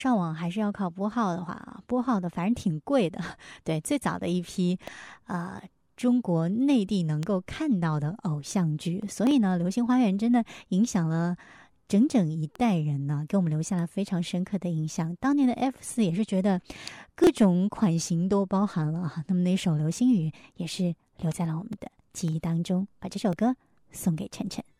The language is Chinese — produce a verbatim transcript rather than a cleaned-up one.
上网还是要靠拨号的话啊，拨号的反正挺贵的。对，最早的一批，呃，中国内地能够看到的偶像剧，所以呢，《流星花园》真的影响了整整一代人呢，给我们留下了非常深刻的印象。当年的 F 四也是觉得各种款型都包含了啊，那么那首《流星雨》也是留在了我们的记忆当中。把这首歌送给晨晨。